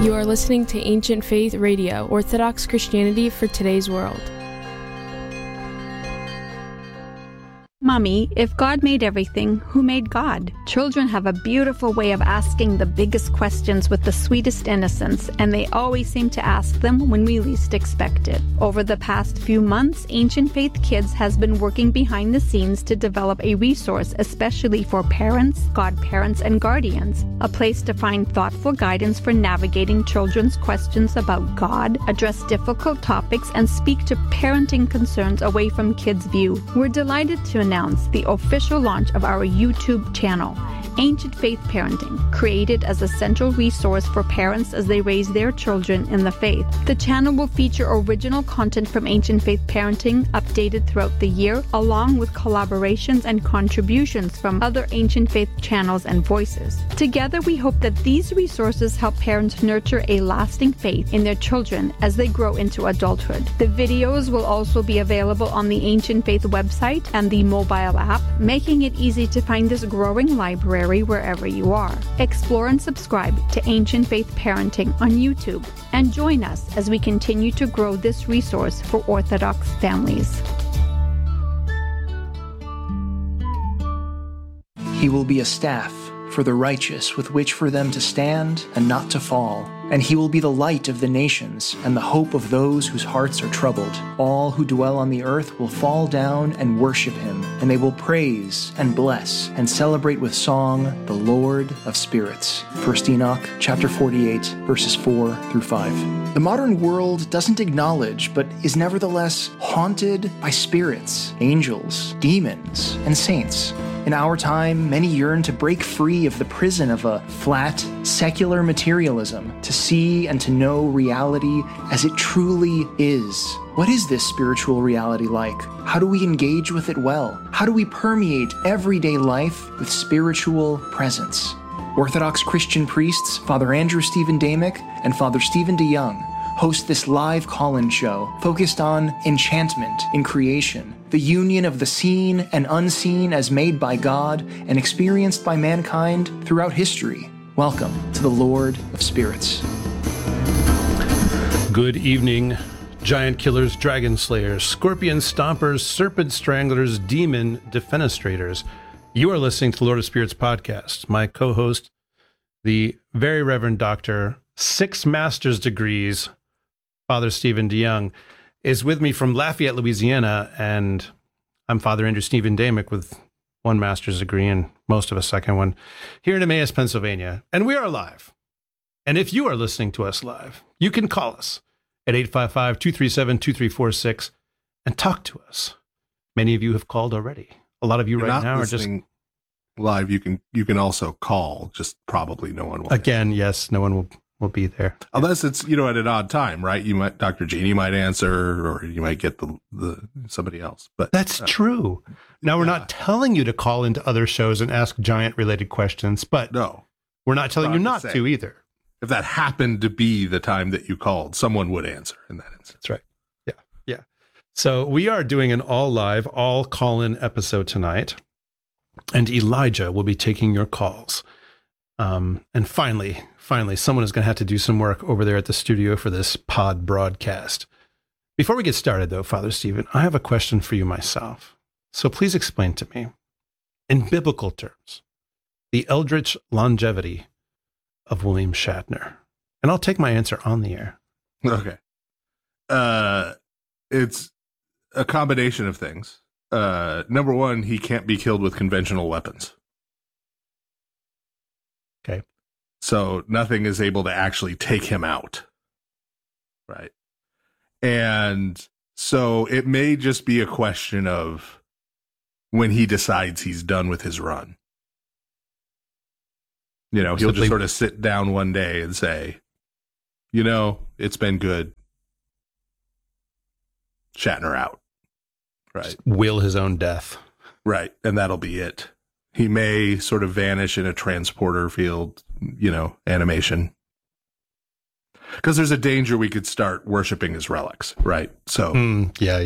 You are listening to Ancient Faith Radio, Orthodox Christianity for today's world. Mommy, if God made everything, who made God? Children have a beautiful way of asking the biggest questions with the sweetest innocence, and they always seem to ask them when we least expect it. Over the past few months, Ancient Faith Kids has been working behind the scenes to develop a resource especially for parents, godparents, and guardians, a place to find thoughtful guidance for navigating children's questions about God, address difficult topics, and speak to parenting concerns away from kids' view. We're delighted to announce the official launch of our YouTube channel, Ancient Faith Parenting, created as a central resource for parents as they raise their children in the faith. The channel will feature original content from Ancient Faith Parenting, updated throughout the year, along with collaborations and contributions from other Ancient Faith channels and voices. Together, we hope that these resources help parents nurture a lasting faith in their children as they grow into adulthood. The videos will also be available on the Ancient Faith website and the mobile app, making it easy to find this growing library wherever you are. Explore and subscribe to Ancient Faith Parenting on YouTube and join us as we continue to grow this resource for Orthodox families. He will be a staff for the righteous with which for them to stand and not to fall. And he will be the light of the nations and the hope of those whose hearts are troubled. All who dwell on the earth will fall down and worship him, and they will praise and bless and celebrate with song the Lord of spirits. 1 Enoch chapter 48, verses 4 through 5. The modern world doesn't acknowledge, but is nevertheless haunted by spirits, angels, demons, and saints. In our time, many yearn to break free of the prison of a flat, secular materialism, to see and to know reality as it truly is. What is this spiritual reality like? How do we engage with it well? How do we permeate everyday life with spiritual presence? Orthodox Christian priests, Father Andrew Stephen Damick and Father Stephen DeYoung, host this live call-in show focused on enchantment in creation, the union of the seen and unseen as made by God and experienced by mankind throughout history. Welcome to the Lord of Spirits. Good evening, giant killers, dragon slayers, scorpion stompers, serpent stranglers, demon defenestrators. You are listening to the Lord of Spirits podcast. My co-host, the very Reverend Dr. 6 master's degrees, Father Stephen DeYoung, is with me from Lafayette, Louisiana, and I'm Father Andrew Stephen Damick with 1 master's degree and most of a second one here in Emmaus, Pennsylvania. And we are live. And if you are listening to us live, you can call us at 855-237-2346 and talk to us. Many of you have called already. A lot of you right now are just live. You can also call, just probably no one will. Again, yes, no one will be there. Unless it's, at an odd time, right? You might, Dr. Jeannie might answer, or you might get the somebody else. But that's true. Now, we're not telling you to call into other shows and ask giant related questions, but no, we're not telling you not to either. If that happened to be the time that you called, someone would answer in that instance. That's right. Yeah. So we are doing an all live, all call-in episode tonight, and Elijah will be taking your calls. And finally, someone is going to have to do some work over there at the studio for this pod broadcast. Before we get started, though, Father Stephen, I have a question for you myself. So please explain to me, in biblical terms, the eldritch longevity of William Shatner. And I'll take my answer on the air. Okay. It's a combination of things. Number one, he can't be killed with conventional weapons. Okay. So nothing is able to actually take him out. Right. And so it may just be a question of when he decides he's done with his run. He'll just sort of sit down one day and say, it's been good. Shatner out. Right. Just will his own death. Right. And that'll be it. He may sort of vanish in a transporter field, animation. Because there's a danger we could start worshiping his relics, right? So Yeah,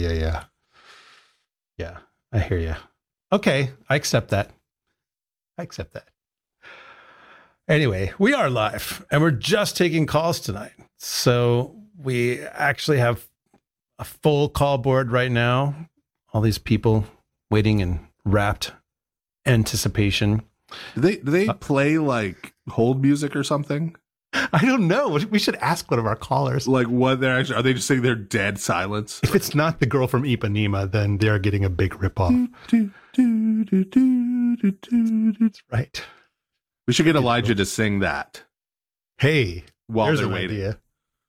I hear you. Okay, I accept that. Anyway, we are live and we're just taking calls tonight. So we actually have a full call board right now. All these people waiting in rapt anticipation. Do they play like hold music or something? I don't know. We should ask one of our callers. Like what they're actually, are they just saying they're dead silence? If it's not the girl from Ipanema, then they're getting a big ripoff. That's right. We should get Elijah to sing that. Hey, while there's they're an waiting. idea.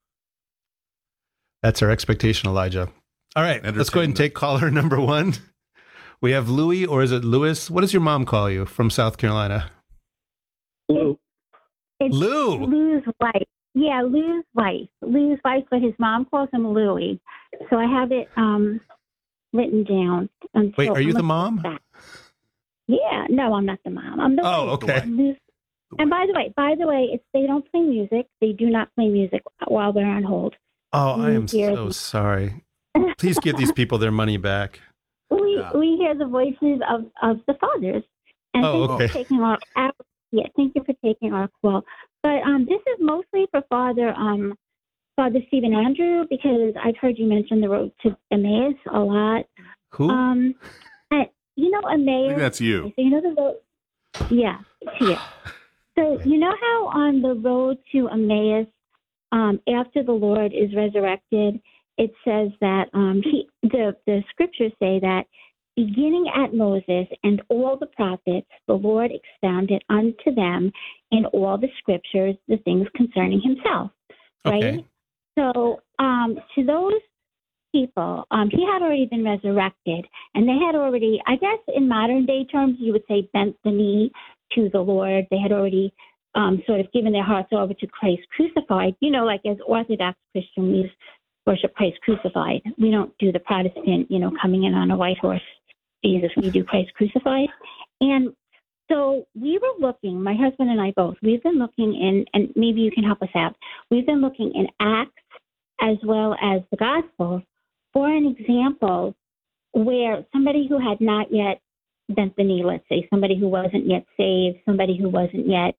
That's our expectation, Elijah. All right, let's go ahead and take caller number 1. We have Louis, or is it Louis? What does your mom call you from South Carolina? Lou. It's Lou. Lou's wife. Yeah, Lou's wife. Lou's wife, but his mom calls him Louie. So I have it written down. Wait, are you the mom? Yeah, no, I'm not the mom. I'm the wife. Okay. And by the way, it's they don't play music. They do not play music while they're on hold. Oh, I am so sorry. Please give these people their money back. We hear the voices of the fathers. And thank you for taking our thank you for taking our call. But this is mostly for Father Stephen Andrew, because I've heard you mention the road to Emmaus a lot. Who? Emmaus. I think that's you. So you know the road. Yeah, it's you. So you know how on the road to Emmaus, after the Lord is resurrected, it says that the scriptures say that beginning at Moses and all the prophets, the Lord expounded unto them in all the scriptures the things concerning himself. Right? Okay. So to those people, he had already been resurrected, and they had already, I guess in modern day terms, you would say bent the knee to the Lord. They had already sort of given their hearts over to Christ crucified. You know, like as Orthodox Christians, we worship Christ crucified. We don't do the Protestant, coming in on a white horse, Jesus. We do Christ crucified. And so we were looking, my husband and I both, we've been looking in, and maybe you can help us out. We've been looking in Acts as well as the Gospels for an example where somebody who had not yet bent the knee, let's say, somebody who wasn't yet saved, somebody who wasn't yet,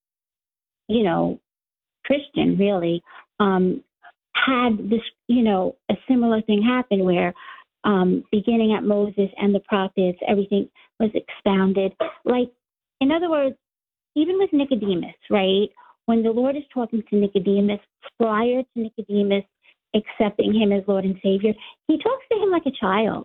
Christian really, had this, a similar thing happen where beginning at Moses and the prophets, everything was expounded. Like, in other words, even with Nicodemus, right? When the Lord is talking to Nicodemus, prior to Nicodemus accepting him as Lord and Savior, he talks to him like a child.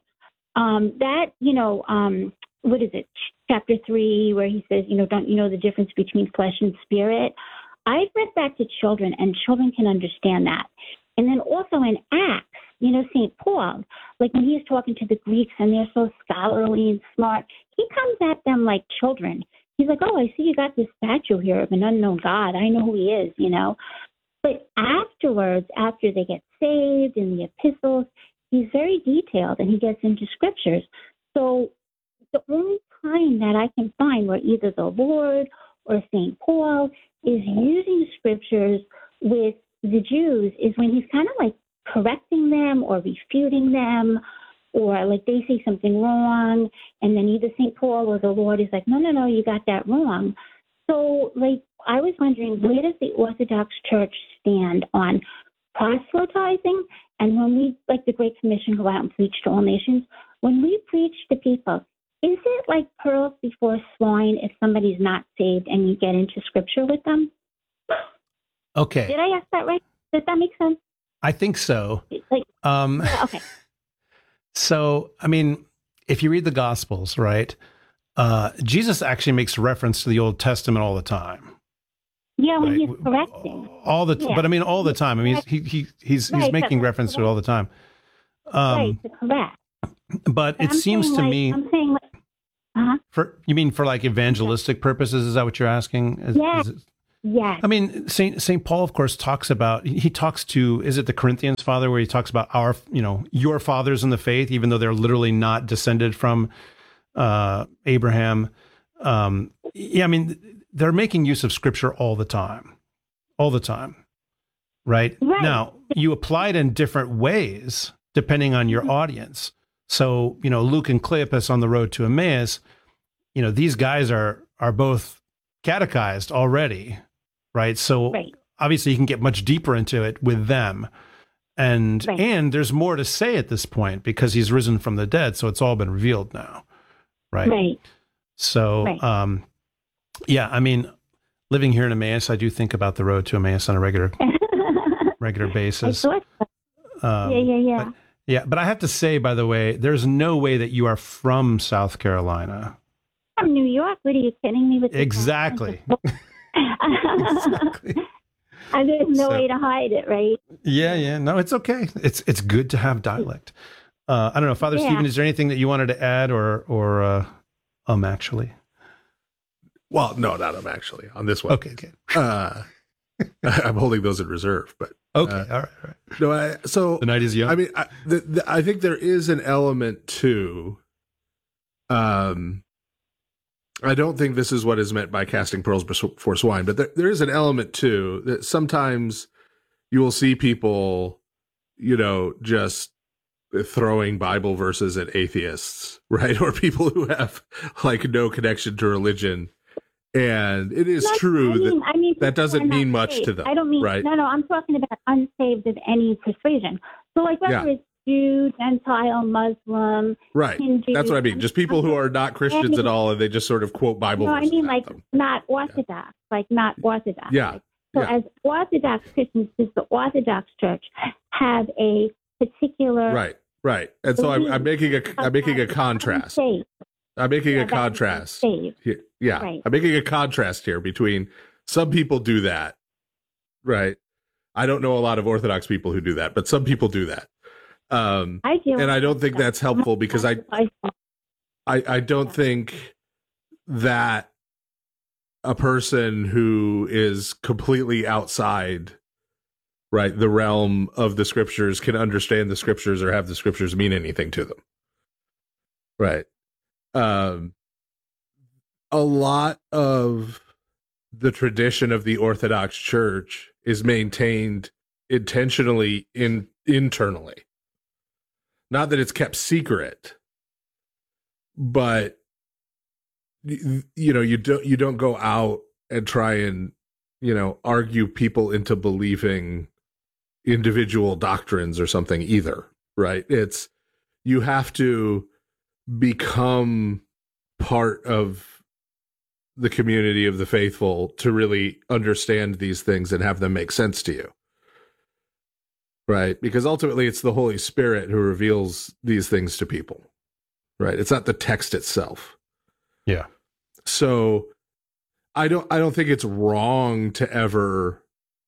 What is it? Chapter 3, where he says, don't you know the difference between flesh and spirit? I've read that to children, and children can understand that. And then also in Acts, St. Paul, like when he's talking to the Greeks and they're so scholarly and smart, he comes at them like children. He's like, oh, I see you got this statue here of an unknown God. I know who he is, But afterwards, after they get saved in the epistles, he's very detailed and he gets into scriptures. So the only time that I can find where either the Lord or St. Paul is using scriptures with the Jews is when he's kind of like correcting them or refuting them, or like they say something wrong, and then either St. Paul or the Lord is like, no, you got that wrong. So, like, I was wondering, where does the Orthodox Church stand on proselytizing? And when we, like the Great Commission, go out and preach to all nations, when we preach to people, is it like pearls before swine if somebody's not saved and you get into scripture with them? Okay. Did I ask that right? Does that make sense? I think so. Yeah, okay. So, I mean, if you read the Gospels, right, Jesus actually makes reference to the Old Testament all the time. Yeah, when right? he's correcting. But I mean, all the time. I mean, he's making reference to it all the time. Right, to correct. But it seems to me. I'm saying, you mean for like evangelistic purposes? Is that what you're asking? Yes. Yes. I mean, Saint Paul, of course, talks to, is it the Corinthians father, where he talks about your fathers in the faith, even though they're literally not descended from Abraham. I mean, they're making use of scripture all the time, right? Now, you apply it in different ways depending on your audience. So, Luke and Cleopas on the road to Emmaus, these guys are both catechized already, right? So Right. obviously you can get much deeper into it with them. And Right. and there's more to say at this point because he's risen from the dead, so it's all been revealed now. Right. Right. So Right. yeah, I mean, living here in Emmaus, I do think about the road to Emmaus on a regular I basis. thought so. Yeah. But I have to say, by the way, there's no way that you are from South Carolina. From New York? What are you kidding me with? this Exactly. nonsense? Exactly. And there's no So- way to hide it, right? Yeah. No, it's okay. It's good to have dialect. I don't know, Father Yeah. Stephen, is there anything that you wanted to add or actually? Well, no, not him actually on this one. Okay. I'm holding those in reserve, but Okay. All right. no. So The night is young. I mean, I think there is an element to. I don't think this is what is meant by casting pearls before swine, but there is an element too that sometimes you will see people, just throwing Bible verses at atheists, right? Or people who have like no connection to religion. And it is true that doesn't people are mean not much saved. to them. I don't mean, right? no, I'm talking about unsaved of any persuasion. So like whether it's Jew, Gentile, Muslim, Right. Hindu. That's what I mean. Just people who are not Christians at all, and they just sort of quote Bible No, I verses mean at like them. not Orthodox, like not Orthodox. Yeah. Like, so Yeah. as Orthodox Christians, does the Orthodox Church have a particular Right. And so I'm making a contrast. unsaved? I'm making a Yeah, that's contrast. unsaved. Yeah. Right. I'm making a contrast here between some people do that. Right. I don't know a lot of Orthodox people who do that, but some people do that. I do. And I don't think that's helpful because I don't think that a person who is completely outside, right, the realm of the scriptures can understand the scriptures or have the scriptures mean anything to them. Right. A lot of the tradition of the Orthodox Church is maintained intentionally internally. Not that it's kept secret, but you don't go out and try and argue people into believing individual doctrines or something either, right? It's you have to become part of the community of the faithful to really understand these things and have them make sense to you. Right? Because ultimately it's the Holy Spirit who reveals these things to people. Right? It's not the text itself. Yeah. So I don't think it's wrong to ever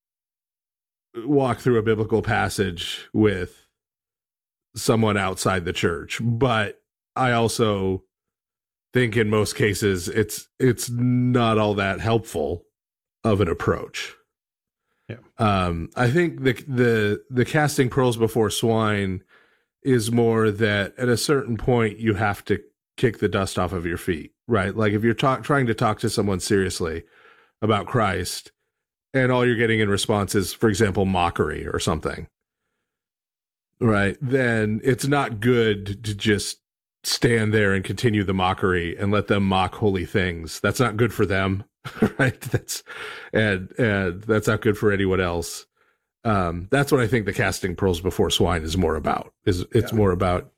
walk through a biblical passage with someone outside the church, but I also think in most cases it's not all that helpful of an approach. Yeah. I think the casting pearls before swine is more that at a certain point you have to kick the dust off of your feet, right? Like if you're trying to talk to someone seriously about Christ and all you're getting in response is, for example, mockery or something, right? Then it's not good to just stand there and continue the mockery and let them mock holy things. That's not good for them, right? And that's not good for anyone else. That's what I think the casting pearls before swine is more about. It's more about,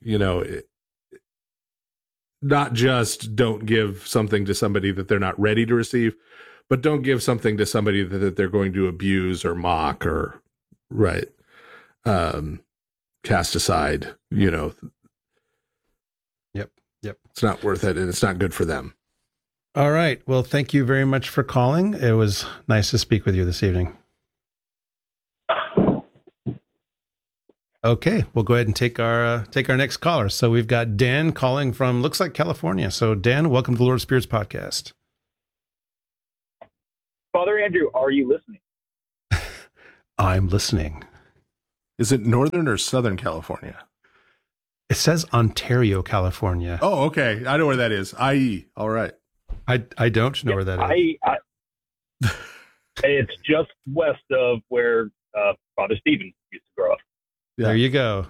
not just don't give something to somebody that they're not ready to receive, but don't give something to somebody that they're going to abuse or mock or cast aside, Yep. It's not worth it and it's not good for them. All right. Well, thank you very much for calling. It was nice to speak with you this evening. Okay, we'll go ahead and take our next caller. So we've got Dan calling from, looks like California. So Dan, welcome to the Lord of Spirits podcast. Father Andrew, are you listening? I'm listening. Is it Northern or Southern California? It says Ontario, California. Oh, okay. I know where that is. IE. All right. I don't know where that is. It's just west of where Father Stephen used to grow up. Yeah. There you go.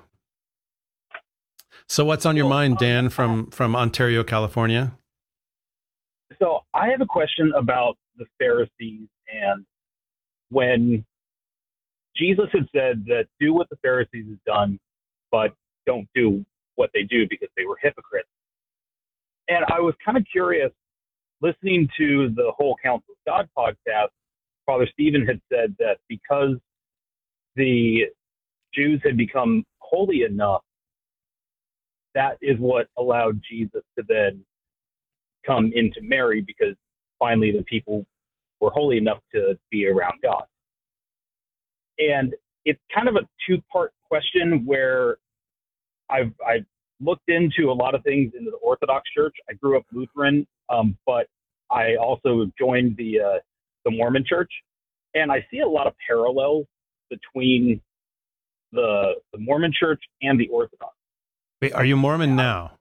So what's on your mind, Dan, from Ontario, California? So I have a question about the Pharisees, and when Jesus had said that do what the Pharisees have done, but don't do what they do because they were hypocrites. And I was kind of curious, listening to the whole Council of God podcast, Father Stephen had said that because the Jews had become holy enough, that is what allowed Jesus to then come into Mary, because finally the people were holy enough to be around God. And it's kind of a two-part question where I've looked into a lot of things into the Orthodox Church. I grew up Lutheran, but I also joined the Mormon Church, and I see a lot of parallels between the Mormon Church and the Orthodox. Wait, are you Mormon now?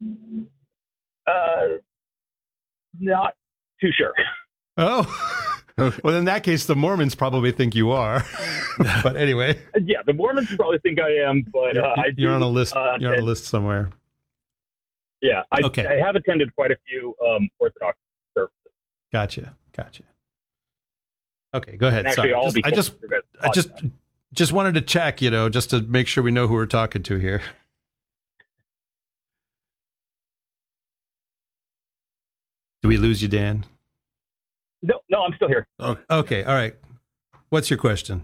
Not too sure. Oh, well, in that case, the Mormons probably think you are. But anyway, yeah, the Mormons probably think I am, but you're on a list. You're on a list somewhere. Yeah, I have attended quite a few Orthodox services. Gotcha. Okay, go ahead. Actually, Sorry. I just wanted to check, just to make sure we know who we're talking to here. Do we lose you, Dan? No, I'm still here. Okay, all right. What's your question?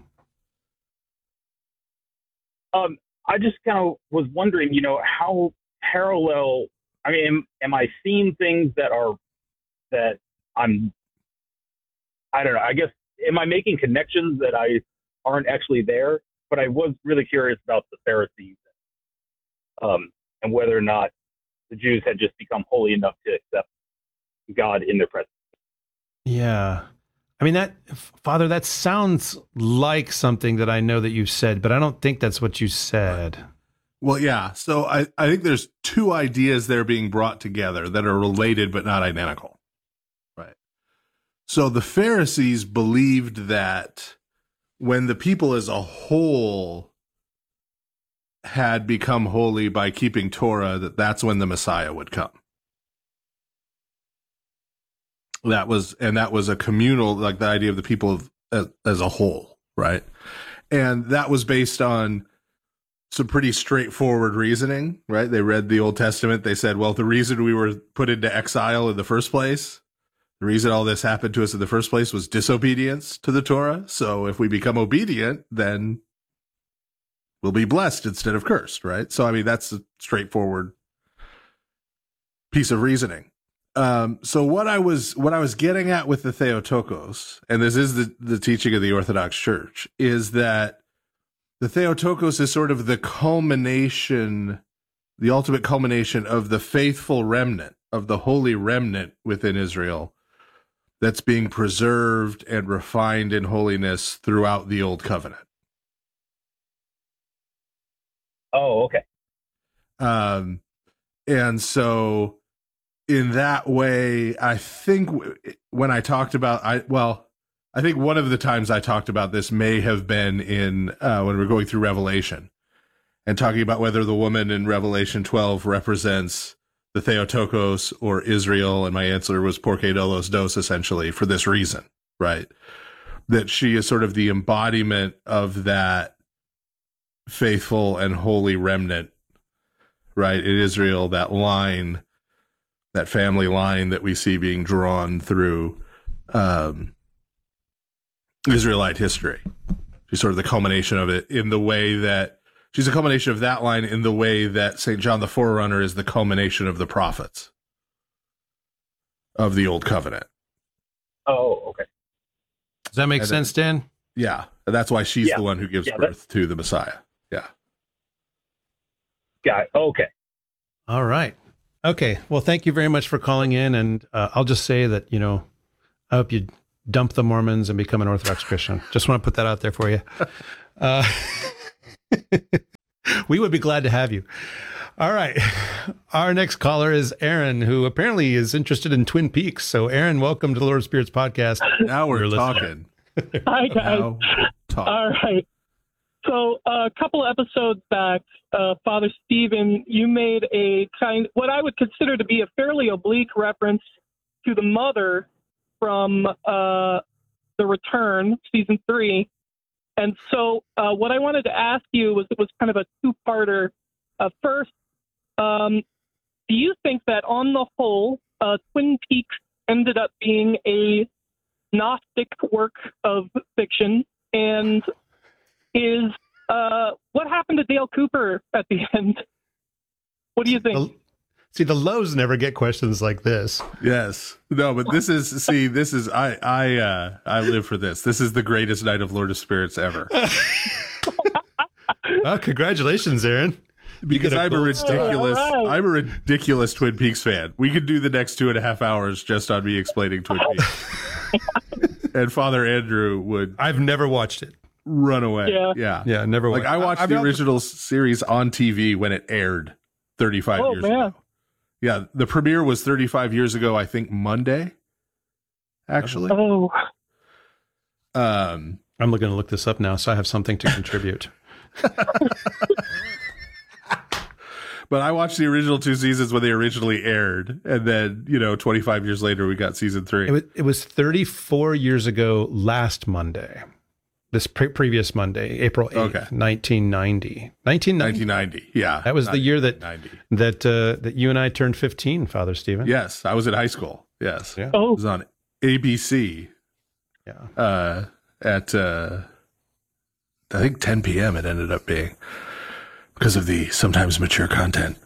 I just kind of was wondering, how parallel. I mean, am I seeing things that I'm? I don't know. I guess am I making connections that aren't actually there? But I was really curious about the Pharisees, and whether or not the Jews had just become holy enough to accept God in their presence. Yeah. I mean, Father, that sounds like something that I know that you said, but I don't think that's what you said. Well, yeah. So I think there's two ideas there being brought together that are related but not identical. Right. So the Pharisees believed that when the people as a whole had become holy by keeping Torah, that's when the Messiah would come. That was a communal, like the idea of the people as a whole, right? And that was based on some pretty straightforward reasoning, right? They read the Old Testament. They said, well, the reason we were put into exile in the first place, the reason all this happened to us in the first place was disobedience to the Torah. So if we become obedient, then we'll be blessed instead of cursed, right? So, I mean, that's a straightforward piece of reasoning. So what I was getting at with the Theotokos, and this is the teaching of the Orthodox Church, is that the Theotokos is sort of the culmination, the ultimate culmination of the faithful remnant, of the holy remnant within Israel that's being preserved and refined in holiness throughout the Old Covenant. Oh, okay. And so in that way, I think when I talked about, I think one of the times I talked about this may have been in when we're going through Revelation and talking about whether the woman in Revelation 12 represents the Theotokos or Israel. And my answer was Porque Dolos Dos, essentially, for this reason, right? That she is sort of the embodiment of that faithful and holy remnant, right? In Israel, that line, that family line that we see being drawn through Israelite history. She's sort of the culmination of it in the way that she's a culmination of that line in the way that St. John the Forerunner is the culmination of the prophets of the Old Covenant. Oh, okay. Does that make sense, Dan? Yeah. That's why she's the one who gives birth to the Messiah. Yeah. Got it. Okay. All right. Okay. Well, thank you very much for calling in. And I'll just say that, I hope you dump the Mormons and become an Orthodox Christian. Just want to put that out there for you. We would be glad to have you. All right. Our next caller is Aaron, who apparently is interested in Twin Peaks. So, Aaron, welcome to the Lord of Spirits podcast. Now we're talking. Hi, guys. All right. So a couple episodes back, Father Stephen, you made what I would consider to be a fairly oblique reference to the mother from The Return, season 3. And so what I wanted to ask you was kind of a two-parter. First, do you think that on the whole, Twin Peaks ended up being a Gnostic work of fiction? And what happened to Dale Cooper at the end? What do you think? See, the Lows never get questions like this. Yes. No, but this is I live for this. This is the greatest night of Lord of Spirits ever. Well, congratulations, Aaron. Because I'm a ridiculous Twin Peaks fan. We could do the next 2.5 hours just on me explaining Twin Peaks. And Father Andrew would. I've never watched it. Run away. Yeah, never watched. Like I watched the original series on TV when it aired 35 years ago. Yeah, the premiere was 35 years ago, I think Monday, actually. Oh. I'm going to look this up now, so I have something to contribute. But I watched the original 2 seasons when they originally aired, and then 25 years later we got season 3. It was 34 years ago last Monday. This previous Monday, April 8th, 1990. 1990, yeah. That was the year that you and I turned 15, Father Stephen. Yes, I was in high school. Yes. Yeah. It was on ABC. Yeah. At I think 10 p.m. it ended up being, because of the sometimes mature content.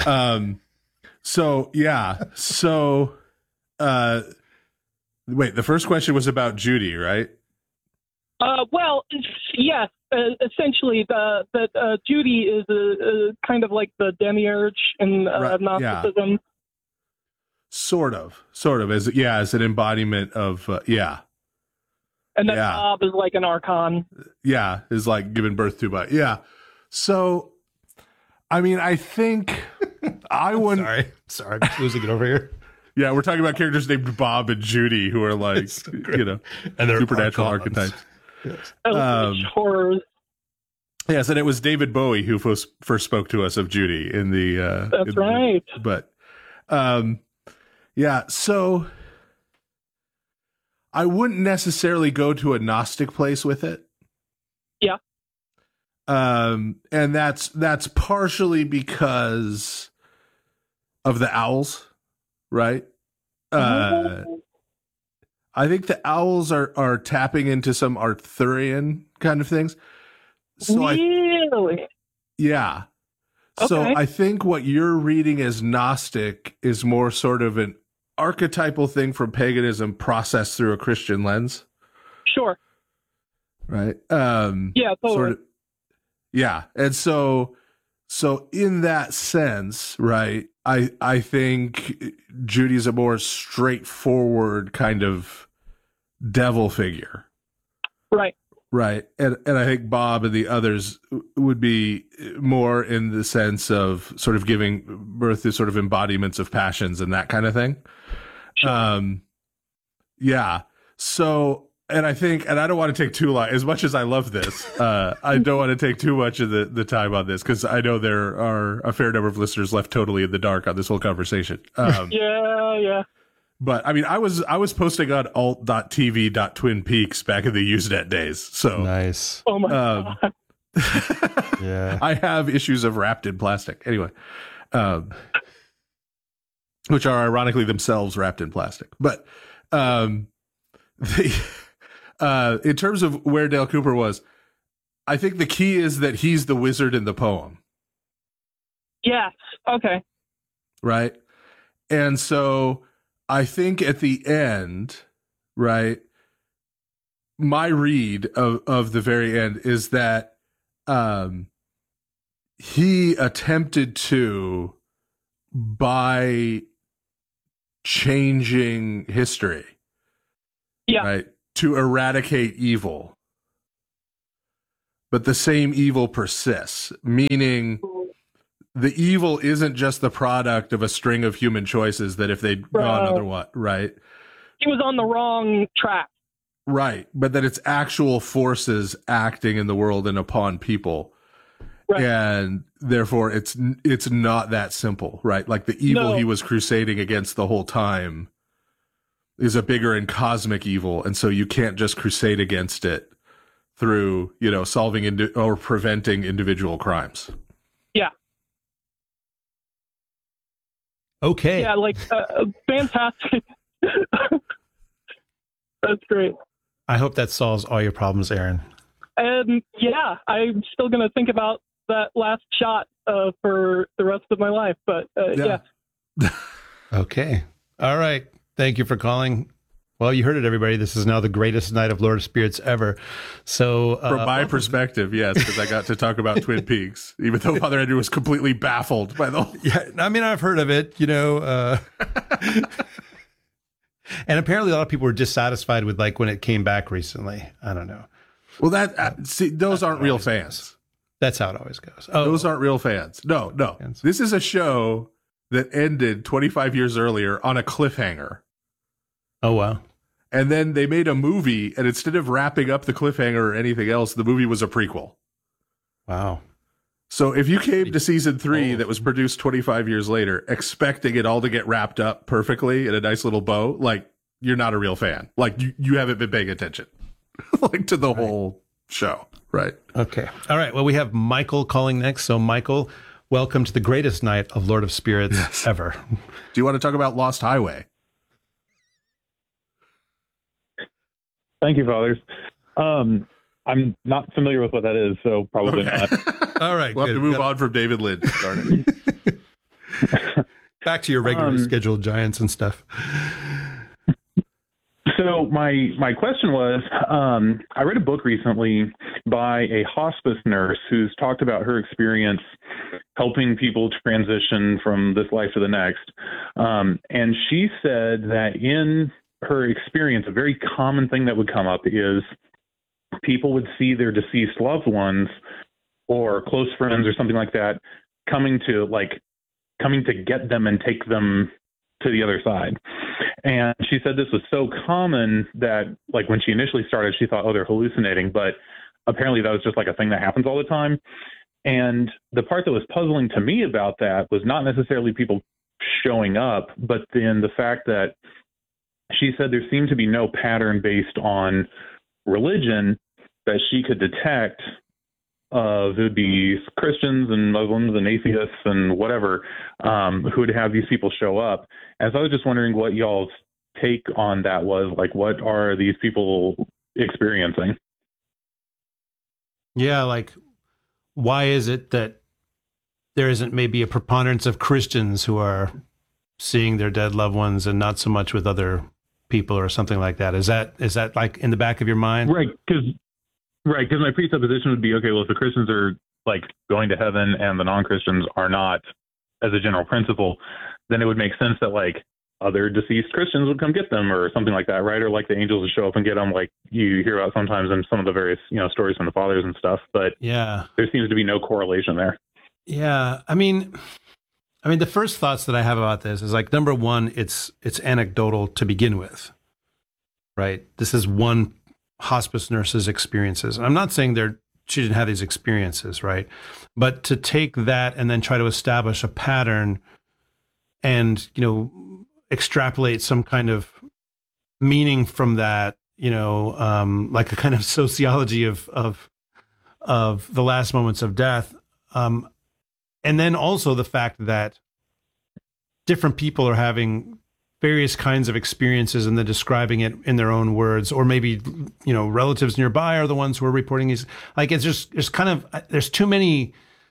Wait, the first question was about Judy, right? Well, yes. Essentially, that Judy is a kind of like the demiurge in Gnosticism. Yeah. Sort of, as an embodiment of And then Bob is like an archon. Yeah, is like giving birth to, but yeah. So, I mean, I think I wouldn't. Sorry, I'm losing it over here. Yeah, we're talking about characters named Bob and Judy who are like, and they're supernatural archetypes. Yes. Horrors. Yes, and it was David Bowie who first spoke to us of Judy in the. That's right. But, so I wouldn't necessarily go to a Gnostic place with it. Yeah. And that's partially because of the owls, right? I think the owls are tapping into some Arthurian kind of things. So really? Yeah. Okay. So I think what you're reading as Gnostic is more sort of an archetypal thing from paganism processed through a Christian lens. Sure. Right. Yeah, totally. Sort of, yeah. And so in that sense, right, I think Judy's a more straightforward kind of devil figure. Right. Right. And I think Bob and the others would be more in the sense of sort of giving birth to sort of embodiments of passions and that kind of thing. Sure. Yeah. So, and I think, and I don't want to take too long, as much as I love this, I don't want to take too much of the time on this, because I know there are a fair number of listeners left totally in the dark on this whole conversation. Yeah. But I mean, I was posting on alt.tv.Twin Peaks back in the Usenet days. So nice. Oh my God. Yeah. I have issues of Wrapped in Plastic. Anyway, which are ironically themselves wrapped in plastic. But in terms of where Dale Cooper was, I think the key is that he's the wizard in the poem. Yes. Okay. Right. And so I think at the end, right, my read of the very end is that he attempted to, by changing history, right, to eradicate evil. But the same evil persists, meaning the evil isn't just the product of a string of human choices that if they'd gone otherwise, right? He was on the wrong track. Right. But that it's actual forces acting in the world and upon people. Right. And therefore it's not that simple, right? Like the evil he was crusading against the whole time is a bigger and cosmic evil, and so you can't just crusade against it through, solving or preventing individual crimes. Yeah. Okay. Yeah, fantastic. That's great. I hope that solves all your problems, Aaron. And yeah, I'm still going to think about that last shot for the rest of my life. But yeah. Okay. All right. Thank you for calling. Well, you heard it, everybody. This is now the greatest night of Lord of Spirits ever. So, from my perspective, yes, because I got to talk about Twin Peaks, even though Father Andrew was completely baffled by the whole. Yeah, I mean, I've heard of it, and apparently a lot of people were dissatisfied with when it came back recently. I don't know. Well, those aren't real fans. That's how it always goes. Oh, those aren't real fans. No. This is a show that ended 25 years earlier on a cliffhanger. Oh, wow. And then they made a movie, and instead of wrapping up the cliffhanger or anything else, the movie was a prequel. Wow. So if you came to season 3 that was produced 25 years later, expecting it all to get wrapped up perfectly in a nice little bow, you're not a real fan. You haven't been paying attention to the whole show. Right. Okay. All right. Well, we have Michael calling next. So Michael, welcome to the greatest night of Lord of Spirits ever. Do you want to talk about Lost Highway? Thank you, fathers. I'm not familiar with what that is, so probably not. All right. We'll have to move on from David Lynch. Back to your regular scheduled giants and stuff. So my question was, I read a book recently by a hospice nurse who's talked about her experience helping people transition from this life to the next. And she said that in her experience, a very common thing that would come up is people would see their deceased loved ones or close friends or something like that coming to get them and take them to the other side. And she said this was so common that when she initially started, she thought, oh, they're hallucinating. But apparently that was just a thing that happens all the time. And the part that was puzzling to me about that was not necessarily people showing up, but then the fact that she said there seemed to be no pattern based on religion that she could detect. It would be Christians and Muslims and atheists and whatever who would have these people show up. And so I was just wondering what y'all's take on that was. What are these people experiencing? Yeah, why is it that there isn't maybe a preponderance of Christians who are seeing their dead loved ones and not so much with other people or something like that? Is that in the back of your mind? Right, because my presupposition would be, okay, well, if the Christians are going to heaven and the non-Christians are not, as a general principle, then it would make sense that other deceased Christians would come get them or something like that, right? Or the angels would show up and get them, you hear about sometimes in some of the various stories from the fathers and stuff. But yeah, there seems to be no correlation there. Yeah, I mean, the first thoughts that I have about this is number one, it's anecdotal to begin with, right? This is one hospice nurse's experiences. And I'm not saying she didn't have these experiences, right? But to take that and then try to establish a pattern and, extrapolate some kind of meaning from that, a kind of sociology of the last moments of death. And then also the fact that different people are having various kinds of experiences and then describing it in their own words, or maybe, relatives nearby are the oit's who are reporting these. There's too many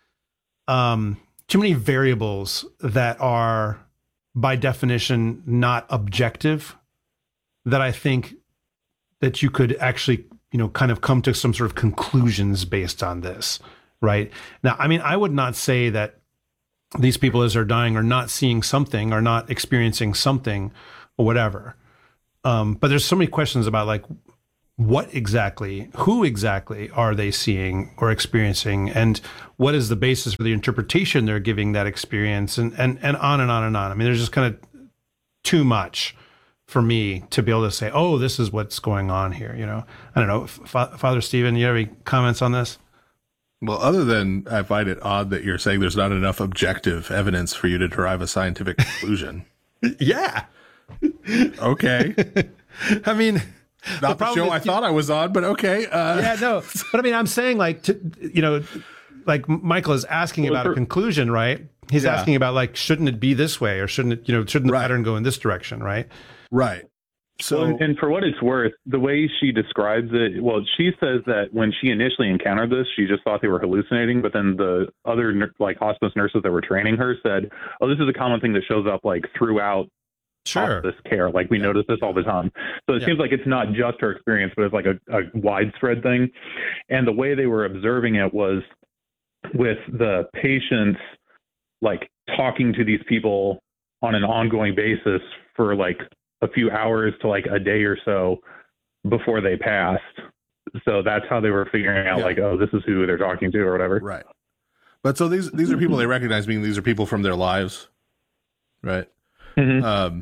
variables that are by definition not objective, that I think that you could actually, kind of come to some sort of conclusions based on this, right? Now, I would not say that these people as they're dying are not seeing something, are not experiencing something or whatever. But there's so many questions about what exactly, who exactly are they seeing or experiencing, and what is the basis for the interpretation they're giving that experience, and on and on and on. There's just kind of too much for me to be able to say, oh, this is what's going on here. I don't know. Father Stephen, you have any comments on this? Well, other than I find it odd that you're saying there's not enough objective evidence for you to derive a scientific conclusion. Yeah. Okay. I mean, not the show I thought I was on, but okay. Yeah, no. But I mean, I'm saying like, like Michael is asking about a conclusion, right? He's asking about like, shouldn't it be this way, or shouldn't it, shouldn't the pattern go in this direction, right? Right. So, and for what it's worth, the way she describes it, well, she says that when she initially encountered this, she just thought they were hallucinating. But then the other like hospice nurses that were training her said, "Oh, this is a common thing that shows up like throughout hospice care. Like we notice this all the time." So it seems like it's not just her experience, but it's like a widespread thing. And the way they were observing it was with the patients like talking to these people on an ongoing basis for like a few hours to like a day or so before they passed. So that's how they were figuring out like, oh, this is who they're talking to or whatever. Right. But so these are people they recognize, meaning these are people from their lives. Right. Mm-hmm.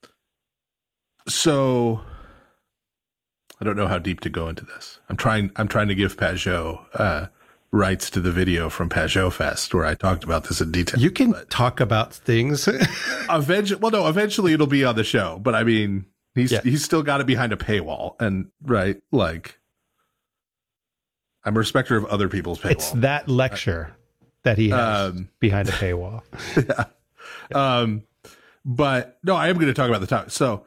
So I don't know how deep to go into this. I'm trying to give Pajot rights to the video from Pajot Fest where I talked about this in detail. You can talk about things. Eventually it'll be on the show, but I mean, he's still got it behind a paywall, and right, like I'm a respecter of other people's paywall. It's that lecture that he has behind a paywall. But no, I am going to talk about the topic. So,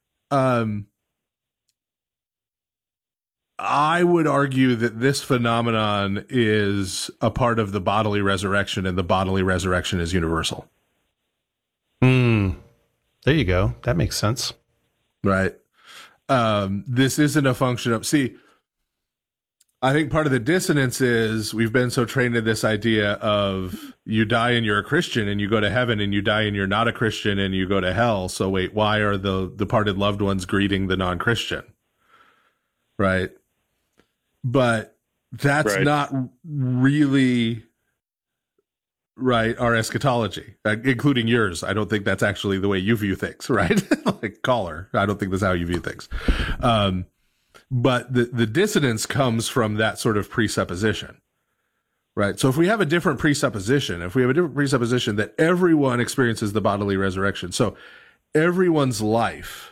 I would argue that this phenomenon is a part of the bodily resurrection, and the bodily resurrection is universal. There you go. That makes sense. Right. This isn't a function of, I think part of the dissonance is we've been so trained in this idea of you die and you're a Christian and you go to heaven, and you die and you're not a Christian and you go to hell. So wait, why are the departed loved ones greeting the non-Christian? Right. But that's not really right. Our eschatology, including yours. I don't think that's actually the way you view things, right? Like caller. I don't think that's how you view things. But the dissonance comes from that sort of presupposition, right? So if we have a different presupposition, that everyone experiences the bodily resurrection, so everyone's life,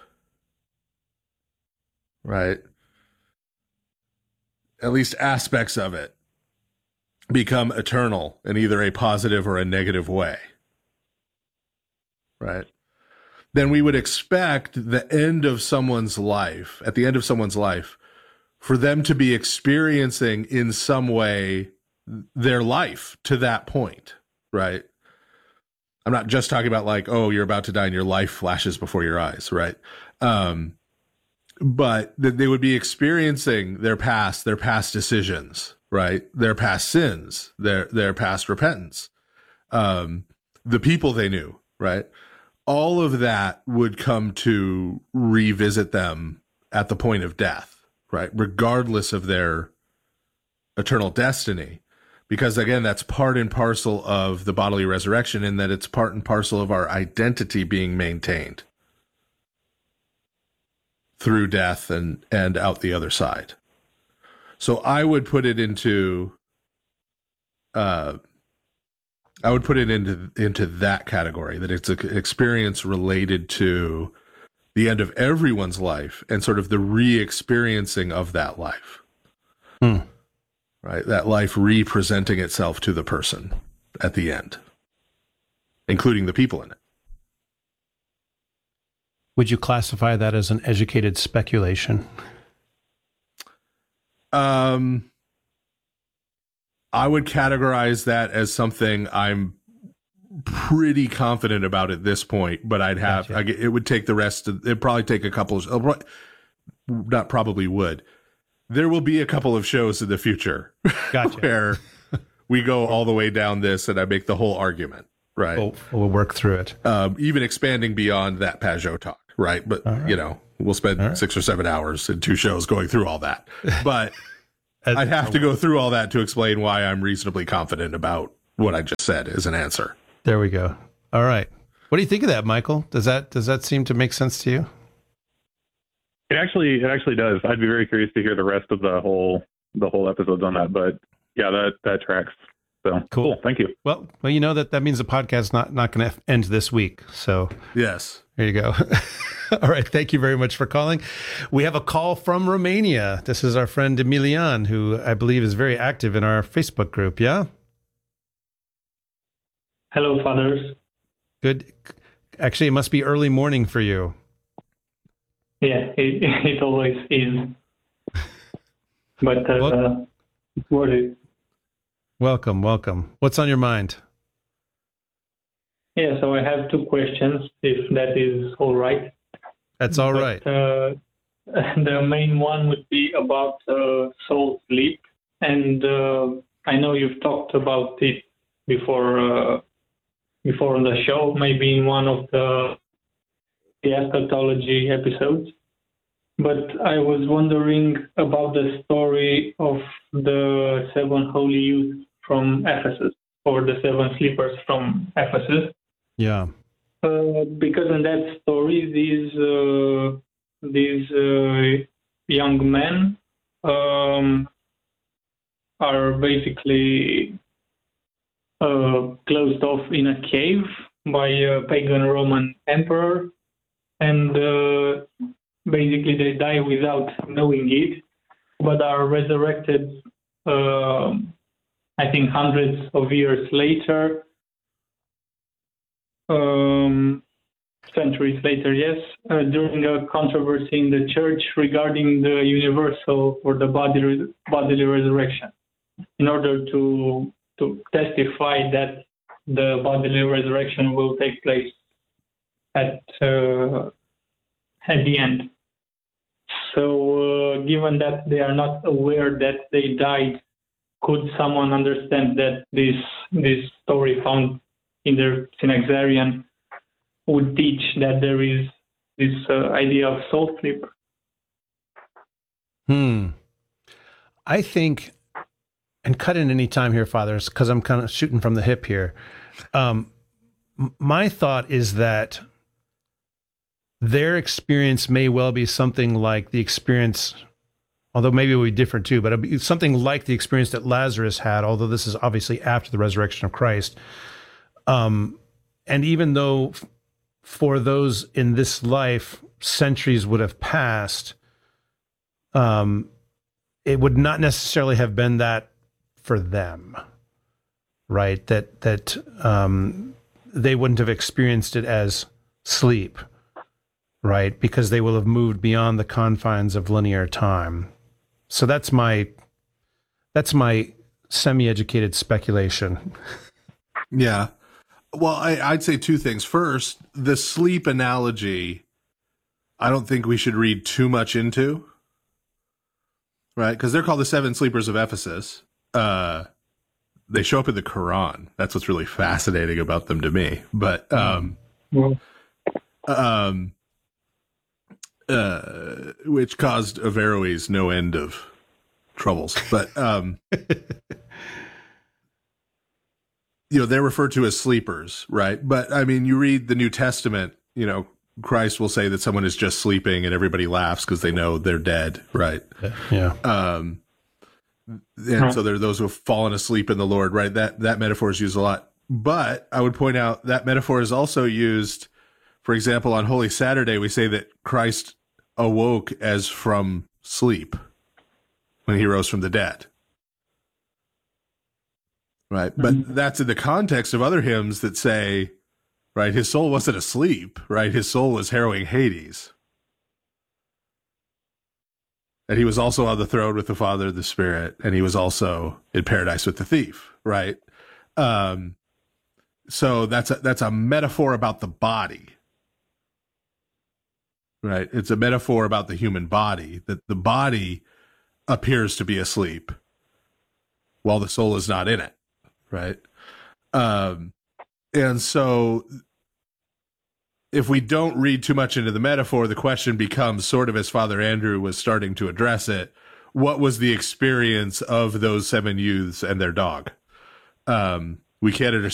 right? At least aspects of it become eternal in either a positive or a negative way, right? Then we would expect at the end of someone's life, for them to be experiencing in some way their life to that point, right? I'm not just talking about like, oh, you're about to die and your life flashes before your eyes, right? But they would be experiencing their past decisions, right? Their past sins, their past repentance, the people they knew, right? All of that would come to revisit them at the point of death, right? Regardless of their eternal destiny. Because again, that's part and parcel of the bodily resurrection, in that it's part and parcel of our identity being maintained through death and out the other side. So I would put it into into that category, that it's an experience related to the end of everyone's life and sort of the re-experiencing of that life. Right? That life representing itself to the person at the end, including the people in it. Would you classify that as an educated speculation? I would categorize that as something I'm pretty confident about at this point, but I'd have, it would take the rest of, it'd probably take a couple of, not probably would. There will be a couple of shows in the future where we go all the way down this and I make the whole argument, right? We'll work through it. Even expanding beyond that Pajot talk, right? But, you know, we'll spend 6 or 7 hours in 2 shows going through all that. But I'd have to go through all that to explain why I'm reasonably confident about what I just said as an answer. There we go. All right. What do you think of that, Michael? Does that seem to make sense to you? It actually does. I'd be very curious to hear the rest of the whole episodes on that. But yeah, that tracks. So cool. Thank you. Well, you know that means the podcast's not going to end this week. So yes, there you go. All right. Thank you very much for calling. We have a call from Romania. This is our friend Emilian, who I believe is very active in our Facebook group. Yeah. Hello, fathers. Good. Actually, it must be early morning for you. Yeah, it always is. But it's worth it. Welcome. What's on your mind? Yeah, so I have two questions, if that is all right. That's all right. The main one would be about soul sleep. And I know you've talked about it before on the show, maybe in one of the eschatology episodes. But I was wondering about the story of the 7 holy youths from Ephesus, or the 7 sleepers from Ephesus. Yeah. Because in that story, these young men are basically closed off in a cave by a pagan Roman emperor, and basically they die without knowing it, but are resurrected, I think, hundreds of years later. Centuries later, yes, during a controversy in the church regarding the universal or the bodily resurrection, in order to testify that the bodily resurrection will take place at the end. So, given that they are not aware that they died, could someone understand that this story found in the Synaxarion would teach that there is this idea of soul sleep? I think, and cut in any time here, fathers, because I'm kind of shooting from the hip here. My thought is that their experience may well be something like the experience, although maybe it will be different too, but it'll be something like the experience that Lazarus had, although this is obviously after the resurrection of Christ. And even though for those in this life, centuries would have passed, it would not necessarily have been that for them, right? That they wouldn't have experienced it as sleep, right? Because they will have moved beyond the confines of linear time. So that's my semi-educated speculation. Yeah. Well, I'd say two things. First, the sleep analogy, I don't think we should read too much into, right? Because they're called the 7 sleepers of Ephesus. They show up in the Quran. That's what's really fascinating about them to me. But which caused Averroes no end of troubles. But they're referred to as sleepers, right? But I mean, you read the New Testament, Christ will say that someone is just sleeping and everybody laughs because they know they're dead, right? Yeah. And so there are those who have fallen asleep in the Lord, right? That metaphor is used a lot. But I would point out that metaphor is also used, for example, on Holy Saturday, we say that Christ awoke as from sleep when he rose from the dead. Right. But that's in the context of other hymns that say, right, his soul wasn't asleep, right? His soul was harrowing Hades. And he was also on the throne with the Father and the Spirit, and he was also in paradise with the thief, right? So that's a metaphor about the body, right? It's a metaphor about the human body, that the body appears to be asleep while the soul is not in it, right? And so if we don't read too much into the metaphor, the question becomes, sort of as Father Andrew was starting to address it, what was the experience of those 7 youths and their dog? We can't